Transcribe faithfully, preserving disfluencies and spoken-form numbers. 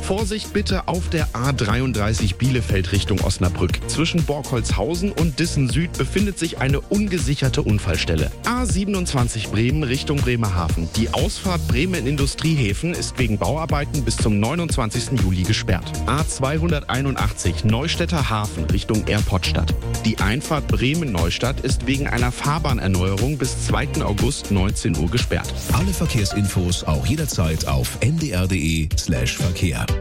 Vorsicht bitte auf der A dreiunddreißig Bielefeld Richtung Osnabrück. Zwischen Borkholzhausen und Dissen Süd befindet sich eine ungesicherte Unfallstelle. A siebenundzwanzig Bremen Richtung Bremerhaven. Die Ausfahrt Bremen Industriehäfen ist wegen Bauarbeiten bis zum neunundzwanzigsten Juli gesperrt. A zweihunderteinundachtzig Neustädter Hafen Richtung Airportstadt. Die Einfahrt Bremen-Neustadt ist wegen einer Fahrbahnerneuerung bis zweiten August neunzehn Uhr gesperrt. Alle Verkehrsinfos auch jederzeit auf n d r punkt d e slash Verkehr.